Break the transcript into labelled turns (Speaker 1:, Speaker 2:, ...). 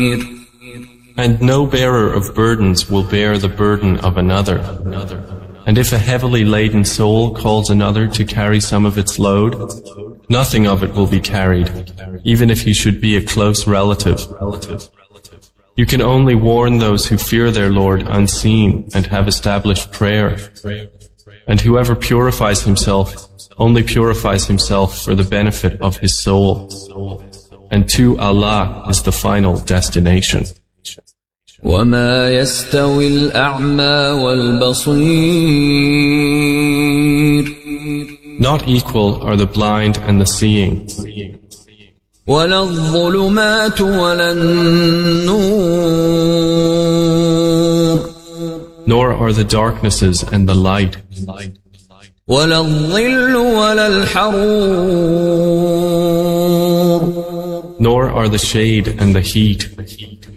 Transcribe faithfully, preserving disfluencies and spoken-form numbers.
Speaker 1: And no bearer of burdens will bear the burden of another. And if a heavily laden soul calls another to carry some of its load, nothing of it will be carried, even if he should be a close relative. You can only warn those who fear their Lord unseen and have established prayer. And whoever purifies himself only purifies himself for the benefit of his soul. And to Allah is the final destination.
Speaker 2: وما يستوي الأعمى والبصير
Speaker 1: Not equal are the blind and the seeing.
Speaker 2: ولا الظلمات ولا النور
Speaker 1: Nor are the darknesses and the light.
Speaker 2: ولا الظل ولا الحرور
Speaker 1: Nor are the shade and the heat.